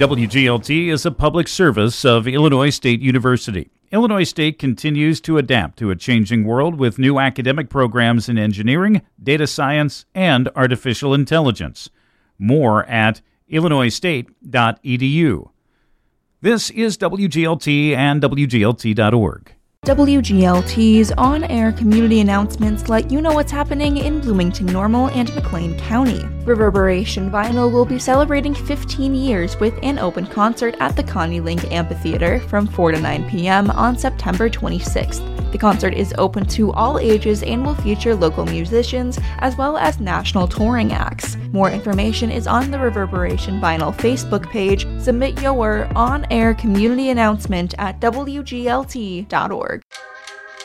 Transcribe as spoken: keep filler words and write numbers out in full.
W G L T is a public service of Illinois State University. Illinois State continues to adapt to a changing world with new academic programs in engineering, data science, and artificial intelligence. More at illinois state dot e d u. This is W G L T and W G L T dot org. W G L T's on-air community announcements let you know what's happening in Bloomington Normal and McLean County. Reverberation Vinyl will be celebrating fifteen years with an open concert at the Connie Link Amphitheater from four to nine p.m. on September twenty-sixth. The concert is open to all ages and will feature local musicians as well as national touring acts. More information is on the Reverberation Vinyl Facebook page. Submit your on-air community announcement at W G L T dot org.